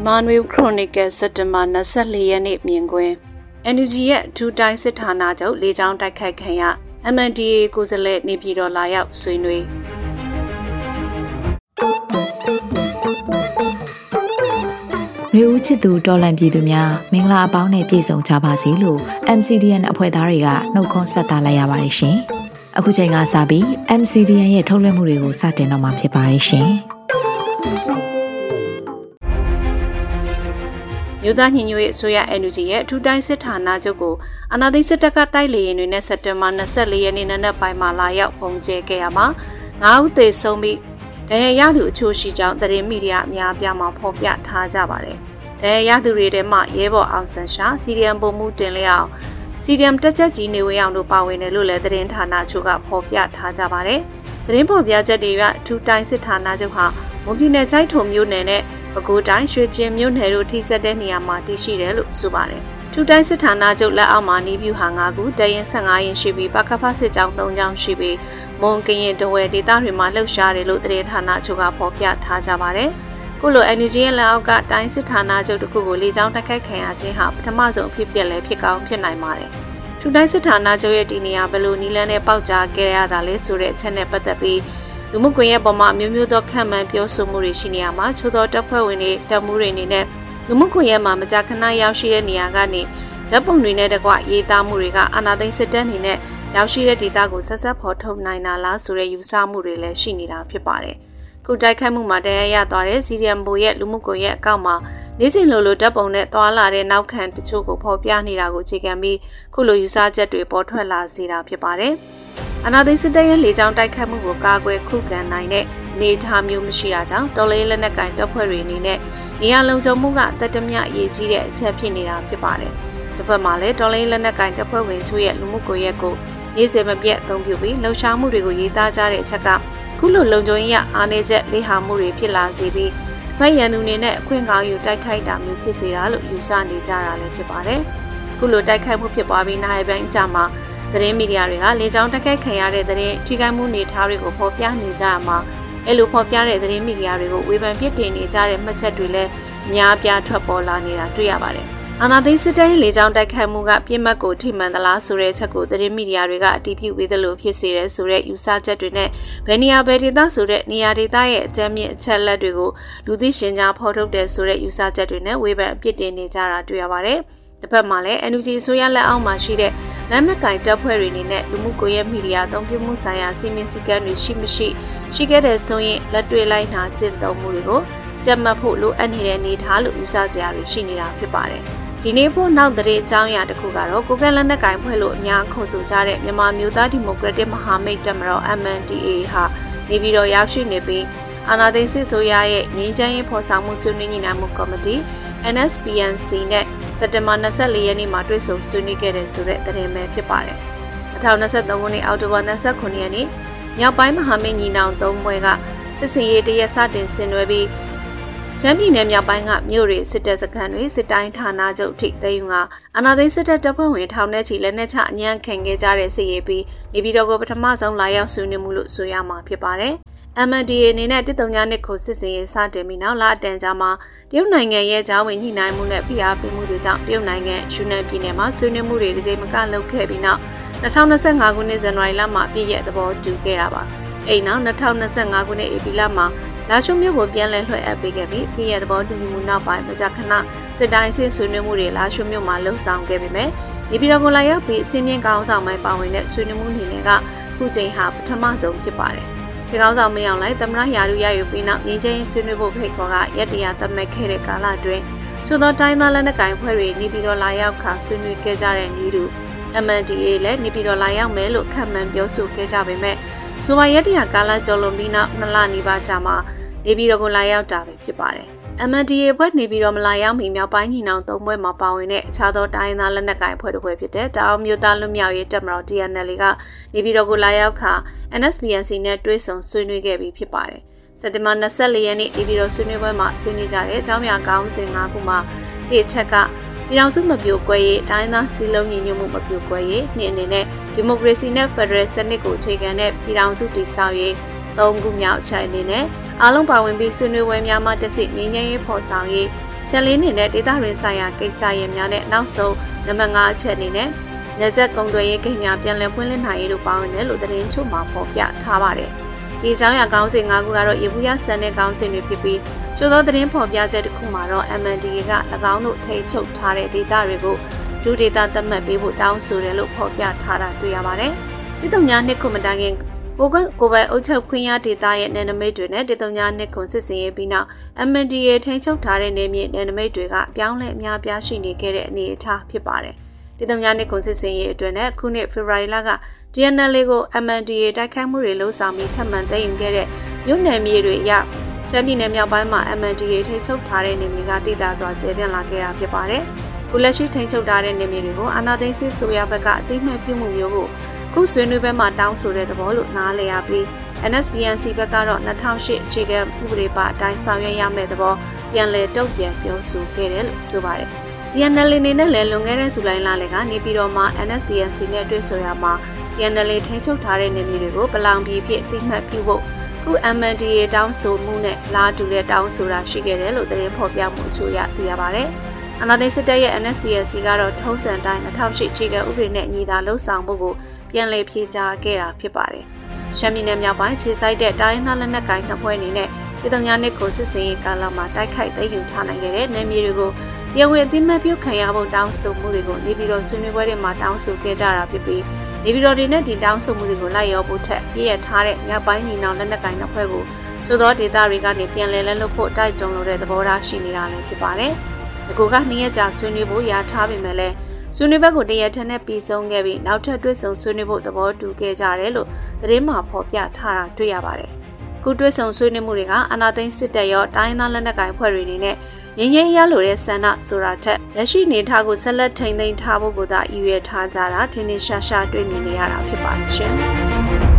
Emmanuel Chronicle စက်တင်ဘာ24ရက်နေ့မြင်ကွင်း NUG ရဲ့ဒူတိုင်းစစ်ဌာနချုပ်လေကြောင်းတိုက်ခိုက်ခံရ MNDAA ကိုယ်စားလှယ်နေပြည်တော်လာရောက်ဆွေးနွေးလူဦးချစ်သူတော်လန်ပြည်သူများမင်္ဂလာအပေါင်းနဲ့ပြည့်စုံကြပါစေလို့ MCDN အဖွဲ့သားတွေကနှုတ်ခွန်းဆက်သလိုက်ရပါတယ်ရှင်။အခုချိန်ကစပြီး MCDN ရဲ့ထုတ်လွှင့်မှုတွေကိုစတင်တော့မှာဖြစ်ပါတယ်ရှင်။မြို့သားညီညွတ်ရေးအစိုးရ NUG ရဲ့အထူးတိုင်းစစ်ဌာနချုပ်ကိုအာဏာသိမ်းစစ်တပ်ကတိုက်လေယာဉ်တွေနဲ့စက်တင်ဘာ24ရက်နေ့နနက်ပိုင်းမှာလာရောက်ပုံကျဲခဲ့ရမှာ9ဦးသေဆုံးပြီးဒဏ်ရာရသူအချို့ရှိကြောင်းသတင်းမီဒီယာအများအပြားမှာဖော်ပြထားကြပါတယ်။ဒဏ်ရာရသူတွေထဲမှာရဲဘော်အောင်ဆန်းရှာ၊စီဒီအမ်ပုံမှုတင်လျောက်စီဒီအမ်တက်ချက်ကြီးနေဝေးအောင်တို့ပါဝင်တယ်လို့လည်းသတင်းဌာနချို့ကဖော်ပြထားကြပါတယ်။သတင်းဖော်ပြချက်တွေကအထူးတိုင်းစစ်ဌာနချုပ်ဟာမွန်ပြည်နယ်ကျိုက်ထုံမြို့နယ်နဲ့ပဲခူးတိုင်းရွှေကျင်မြို့နယ်တို့ထိစပ်တဲ့နေရာမှာတည်ရှိတယ်လို့ဆိုပါတယ်။ထူးတိုင်းစစ်ဌာနချုပ်လက်အောက်မှာနေပြူဟာ9ခုတရင်15ရင်ရှိပြီးပကဖစစ်ကြောင်း3ကြောင်းရှိပြီးမွန်ကရင်တဝဲဒေသတွေမှာလှုပ်ရှားတယ်လို့သတင်းဌာနချုပ်ကဖော်ပြထားကြပါတယ်။ခုလို NUG ရဲ့လက်အောက်ကတိုင်းစစ်ဌာနချုပ်တစ်ခုကိုလေကြောင်းတိုက်ခိုက်ခံရခြင်းဟာပထမဆုံးအဖြစ်ပြက်လဲဖြစ်ကောင်းဖြစ်နိုင်ပါတယ်။ထူးတိုင်းစစ်ဌာနချုပ်ရဲ့ဒီနေရာဘယ်လိုနီလန်းနဲ့ပေါက်ကြားခဲ့ရတာလဲဆိုတဲ့အချက်နဲ့ပတ်သက်ပြီးလူမှုကွန်ရက်ပေါ်မှာမျိုးမျိုးသောခံမှန်းပြောဆိုမှုတွေရှိနေရမှာချို့သောတပ်ဖွဲ့ဝင်တွေတပ်မှုတွေအနေနဲ့လူမှုကွန်ရက်မှာမကြာခဏရောက်ရှိတဲ့နေရာကနေဓာတ်ပုံတွေနဲ့တကွရေးသားမှုတွေကအာဏာသိမ်းစစ်တပ်အနေနဲ့ရောက်ရှိတဲ့ဒေသကိုဆက်ဆက်ဖော်ထုတ်နိုင်တာလားဆိုတဲ့ယူဆမှုတွေလည်းရှိနေတာဖြစ်ပါတယ်။ခုတိုက်ခိုက်မှုမှာတရားရသွားတဲ့ CDM ဘိုရဲ့လူမှုကွန်ရက်အကောင့်မှာနေ့စဉ်လိုဓာတ်ပုံနဲ့သွာလာတဲ့နောက်ခံတချို့ကိုဖော်ပြနေတာကိုအခြေခံပြီးခုလိုယူဆချက်တွေပေါ်ထွက်လာစေတာဖြစ်ပါတယ်။အနာသိစစ်တပ်ရဲ့လေကြောင်းတိုက်ခတ်မှုကိုကာကွယ်ခုခံနိုင်တဲ့အနေအထားမျိုးမရှိတာကြောင့်တော်လေးလက်နက်ကင်တပ်ဖွဲ့တွေအနေနဲ့နေရာလုံခြုံမှုကတတမြအရေးကြီးတဲ့အချက်ဖြစ်နေတာဖြစ်ပါတယ်။တစ်ဖက်မှာလည်းတော်လေးလက်နက်ကင်တပ်ဖွဲ့ဝင်ချို့ရဲ့လူမှုကွန်ရက်ကိုနေ့စဉ်မပြတ်အသုံးပြုပြီးလှုပ်ရှားမှုတွေကိုရေးသားကြတဲ့အချက်ကခုလိုလုံခြုံရေးရအားနည်းချက်လေးဟာမှုတွေဖြစ်လာစေပြီးဖက်ရန်သူနေနဲ့အခွင့်ကောင်းယူတိုက်ခိုက်တာမျိုးဖြစ်စေတာလို့ယူဆနေကြတာလည်းဖြစ်ပါတယ်။ခုလိုတိုက်ခိုက်မှုဖြစ်ပွားပြီးနိုင်ပိုင်းအကြမှာသတင်းမီဒီယာတွေကလေကြောင်းတိုက်ခိုက်ခံရတဲ့သတင်းထိခိုက်မှုနေထားတွေကိုဖော်ပြနေကြရမှာအဲ့လိုဖော်ပြတဲ့သတင်းမီဒီယာတွေကိုဝေဖန်ပြစ်တင်နေကြတဲ့မှတ်ချက်တွေလည်းအများအပြားထွက်ပေါ်လာနေတာတွေ့ရပါတယ်။အာဏာသိမ်းစစ်တပ်ရဲ့လေကြောင်းတိုက်ခိုက်မှုကပြစ်မှတ်ကိုထိမှန်သလားဆိုတဲ့ချက်ကိုသတင်းမီဒီယာတွေကအတည်ပြုပေးသလိုဖြစ်စေတဲ့ဆိုတဲ့ယူဆချက်တွေနဲ့ဘယ်နေရာဘယ်ဒေသဆိုတဲ့နေရာဒေသရဲ့အကြမ်းမြင့်အချက်လက်တွေကိုလူသိရှင်ကြားဖော်ထုတ်တဲ့ဆိုတဲ့ယူဆချက်တွေနဲ့ဝေဖန်အပြစ်တင်နေကြတာတွေ့ရပါတယ်။တစ်ဖက်မှာလည်း NUG အစိုးရလက်အောက်မှာရှိတဲ့လက်နက်ကင်တပ်ဖွဲ့တွေအနေနဲ့လူမှုကွန်ရက်မီဒီယာအသုံးပြုမှုဆိုင်ရာစီမင်းစည်းကမ်းတွေရှိခဲ့တဲ့ဆိုရင်လက်တွေ့လိုက်နာကျင့်သုံးမှုတွေကိုကြက်မှတ်ဖို့လိုအပ်နေတဲ့အနေအထားလို့ယူဆစရာတွေရှိနေတာဖြစ်ပါတယ်။ဒီနေ့ဖို့နောက်သတင်းအကြောင်းအရာတစ်ခုကတော့ကိုကန့်လက်နက်ကင်ဖွဲ့လို့အများခေါ်ဆိုကြတဲ့မြန်မာမျိုးသားဒီမိုကရက်တစ်မဟာမိတ်တပ်မတော် MNDAA ဟာနေပြည်တော်ရောက်ရှိနေပြီးအာဏာသိမ်းစစ်ဆိုရရဲ့ငြိမ်းချမ်းရေးဖော်ဆောင်မှုဆွေးနွေးညှိနှိုင်းမှုကော်မတီ NSPNC နဲ့စက်တင်ဘာ24ရက်နေ့မှာတွေ့ဆုံဆွေးနွေးခဲ့တဲ့ဆိုတဲ့သတင်းပဲဖြစ်ပါတယ်။2023ခုနှစ်အောက်တိုဘာ29ရက်နေ့မြောက်ပိုင်းမဟာမိတ်ညီနောင်၃ဘွဲကစစ်စင်ရေးတရက်စတင်ဆင်နွှဲပြီးရှမ်းပြည်နယ်မြောက်ပိုင်းကမြို့တွေစစ်တပ်စခန်းတွေစစ်တိုင်းဌာနချုပ်ထိသိမ်းယူကအာဏာသိမ်းစစ်တပ်တပ်ဖွဲ့ဝင်ထောင်ထဲချီလက်နက်ချအညံ့ခံခဲ့ကြတဲ့စစ်ရေးပြီးနေပြည်တော်ကိုပထမဆုံးလာရောက်ဆွေးနွေးမှုလို့ဆိုရမှာဖြစ်ပါတယ်။ MNDAA အနေနဲ့139နှစ်ကိုစစ်စင်ရေးစတင်ပြီးနောက်လအတန်ကြာမှာတရုတ်နိုင်ငံရဲ့ကြားဝင်ညှိနှိုင်းမှုနဲ့ဖိအားပေးမှုတွေကြောင့်တရုတ်နိုင်ငံယူနန်ပြည်နယ်မှာဆွေးနွေးမှုတွေတစ်ကြိမ်မကလုပ်ခဲ့ပြီးနောက်2025ခုနှစ်ဇန်နဝါရီလမှာပြည့်ရဲ့သဘောတူခဲ့တာပါ။အဲ့နောက်2025ခုနှစ်ဧပြီလမှာလာရှုံမြို့ကိုပြန်လည်လွှဲအပ်ပေးခဲ့ပြီးပြည့်ရဲ့သဘောတူညီမှုနောက်ပိုင်းမကြာခဏစစ်တိုင်းစစ်ဆွေးနွေးမှုတွေလာရှုံမြို့မှာလှုပ်ဆောင်ခဲ့ပေမဲ့နေပြည်တော်ကိုလာရောက်ပြီးအစင်းမြင့်ကောင်းဆောင်ပိုင်းပါဝင်တဲ့ဆွေးနွေးမှုအနေနဲ့ကခုချိန်ဟာပထမဆုံးဖြစ်ပါတယ်။စစ်ကောင်းဆောင်မင်းအောင်လှိုင်သမ္မတရာထူးရယူပြီးနောက်ငြိမ်းချမ်းရေးဆွေးနွေးဖို့ဖိတ်ခေါ်ကရက်တရာသတ်မှတ်ခဲ့တဲ့ကာလအတွင်းချို့သောတိုင်းသားလက်နက်ကိုင်ဖွဲ့တွေနေပြည်တော်လာရောက်ခါဆွေးနွေးခဲ့ကြတဲ့ဤသူ MNDAA လည်းနေပြည်တော်လာရောက်မယ်လို့ခန့်မှန်းပြောဆိုခဲ့ကြပေမဲ့ဆိုပါရက်တရာကာလကျော်လွန်ပြီးနောက်2လနီးပါးကြာမှနေပြည်တော်ကိုလာရောက်တာပဲဖြစ်ပါတယ်။ MNDAA ဘက်နေပြည်တော်မလာရောက်မီမြောက်ပိုင်းညီနောင်၃ဘွဲမှာပါဝင်တဲ့အခြားသောတိုင်းသားလက်နက်ကိုင်ဖွဲ့တစ်ဖွဲ့ဖြစ်တဲ့တောင်မျိုးသားလွတ်မြောက်ရေးတပ်မတော် TNL ကနေပြည်တော်ကိုလာရောက်ခါ NSPNC နဲ့တွဲဆုံဆွေးနွေးခဲ့ပြီးဖြစ်ပါတယ်။စက်တင်ဘာ24ရက်နေ့နေပြည်တော်ဆွေးနွေးပွဲမှာဆွေးနွေးကြတဲ့အကြောင်းအရာကောင်းစဉ်၅ခုမှာတစ်ချက်ကပြည်ထောင်စုမပြိုကွဲရေးတိုင်းသားစည်းလုံးညီညွတ်မှုမပြိုကွဲရေးနှစ်အနေနဲ့ဒီမိုကရေစီနဲ့ဖက်ဒရယ်စနစ်ကိုအခြေခံတဲ့ပြည်ထောင်စုတည်ဆောက်ရေး၃ခုမြောက်အချက်အနေနဲ့အားလုံးပါဝင်ပြီးဆွေးနွေးပွဲများမှာတစိငြိမ်းချမ်းရေးဖော်ဆောင်ရေးချက်လေးအနေနဲ့ဒေသတွင်းဆိုင်ရာကိစ္စရပ်များနဲ့နောက်ဆုံးနံပါတ်5အချက်အနေနဲ့နေဆက်ကုံသွယ်ရေးကိန်းများပြန်လည်ဖွင့်လှစ်နိုင်ရေးတို့ပါဝင်တယ်လို့သတင်းချုပ်မှာဖော်ပြထားပါတယ်။ဒီအကြောင်းအရာကောင်းစဉ်5ခုကတော့ရေဘူးရဆန်တဲ့ကောင်းစဉ်တွေဖြစ်ပြီးချို့သောသတင်းဖော်ပြချက်တစ်ခုမှာတော့ MNDAA က၎င်းတို့ထိချုပ်ထားတဲ့ဒေသတွေကိုဒုဒေသသတ်မှတ်ပေးဖို့တောင်းဆိုတယ်လို့ဖော်ပြထားတာတွေ့ရပါတယ်။တိတုံညာနှစ်ခုမတိုင်ခင်ကိုပိုင်အုပ်ချုပ်ခွင့်ရဒေသရဲ့နယ်နိမိတ်တွေနဲ့တိတုံညာနှစ်ခုစစ်စင်ရေးပြီးနောက် MNDAA ထိချုပ်ထားတဲ့နယ်မြေနယ်နိမိတ်တွေကအပြောင်းလဲအများပြားရှိနေခဲ့တဲ့အနေအထားဖြစ်ပါတယ်။တိတုံညာနှစ်ခုစစ်စင်ရေးအတွင်းနဲ့ခုနှစ်ဖေဖော်ဝါရီလက TNL ကို MNDAA တိုက်ခိုက်မှုတွေလှုံ့ဆော်ပြီးထပ်မံသိမ်းယူခဲ့တဲ့မြို့နယ်မြေတွေအရရှမ်းပြည်နယ်မြောက်ပိုင်းမှာ MNDAA ထိချုပ်ထားတဲ့နယ်မြေကတည်တာစွာကျယ်ပြန့်လာခဲ့တာဖြစ်ပါတယ်။ခုလက်ရှိထိချုပ်ထားတဲ့နယ်မြေတွေကိုအာဏာသိမ်းစစ်ဆိုရဘက်ကအသိမှတ်ပြုမှုမျိုးကိုခုဆွေးနွေးပွဲမှာတောင်းဆိုတဲ့သဘောလို့နားလည်ရပြီး NSPNC ဘက်ကတော့2008အခြေခံဥပဒေပါအတိုင်းဆောင်ရွက်ရမယ့်သဘောပြန်လည်တုံ့ပြန်ပြောဆိုခဲ့တယ်လို့ဆိုပါတယ်။ TNL အနေနဲ့လည်းလွန်ခဲ့တဲ့ဇူလိုင်လလကနေပြီးတော့မှ NSPNC နဲ့တွေ့ဆုံရမှာ TNL ထိချုပ်ထားတဲ့နယ်မြေတွေကိုပလောင်ပြည်ဖြစ်အသိမှတ်ပြုဖို့ခု MNDAA တောင်းဆိုမှုနဲ့လာတူတဲ့တောင်းဆိုတာရှိခဲ့တယ်လို့သတင်းဖော်ပြမှုအချို့ရသိရပါတယ်။အာဏာသိမ်းစစ်တပ်ရဲ့ NSPNC ကတော့ထုံးစံတိုင်း2008အခြေခံဥပဒေနဲ့ညီသာလှုပ်ဆောင်မှုကိုပြန်လည်ဖြေကြားခဲ့တာဖြစ်ပါတယ်။ရှမ်းပြည်နယ်မြောက်ပိုင်းခြေစိုက်တဲ့တိုင်းသားလက်နက်ကိုင်နှစ်ဖွဲ့အနေနဲ့ပြည်သူများနှစ်ကိုစစ်စင်ရေးကာလမှာတိုက်ခိုက်သိမ်းယူထားနိုင်ခဲ့တဲ့နယ်မြေတွေကိုတရားဝင်အသိမှတ်ပြုခံရဖို့တောင်းဆိုမှုတွေကိုနေပြည်တော်ဆွေးနွေးပွဲတွေမှာတောင်းဆိုခဲ့ကြတာဖြစ်ပြီးနေပြည်တော်တွေနဲ့ဒီတောင်းဆိုမှုတွေကိုလိုက်ရောဖို့ထက်ပြည့်ရထားတဲ့မြောက်ပိုင်းညီနောင်လက်နက်ကိုင်နှစ်ဖွဲ့ကိုသို့သောဒေသတွေကနေပြန်လည်လက်လွတ်ဖို့တိုက်တွန်းလိုတဲ့သဘောထားရှိနေတာလည်းဖြစ်ပါတယ်။ဒီကိုက2ရက်ကြာဆွေးနွေးဖို့ရာထားပေမဲ့လည်းဆွေးနွေးဘက်ကိုတရက်ထက်နဲ့ပြီးဆုံးခဲ့ပြီးနောက်ထပ်တွေ့ဆုံဆွေးနွေးဖို့သဘောတူခဲ့ကြတယ်လို့သတင်းမှာဖော်ပြထားတာတွေ့ရပါတယ်။ခုတွေ့ဆုံဆွေးနွေးမှုတွေကအာဏာသိမ်းစစ်တပ်ရောတိုင်းသားလက်နက်ကိုင်ဖွဲ့တွေအနေနဲ့ငြိမ်းချမ်းရလိုတဲ့ဆန္ဒဆိုတာထက်လက်ရှိနေထားကိုဆက်လက်ထိန်းသိမ်းထားဖို့ကိုသာရည်ရွယ်ထားကြတာထင်ထင်ရှားရှားတွေ့မြင်နေရတာဖြစ်ပါတယ်ရှင်။